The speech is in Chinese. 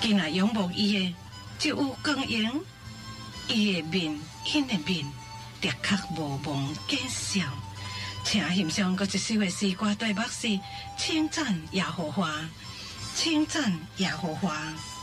今仔仰慕伊的，就有光荣，伊的面，因的面，的确无忘见笑。请欣赏各一首的诗歌题目是称赞耶和华，称赞耶和华。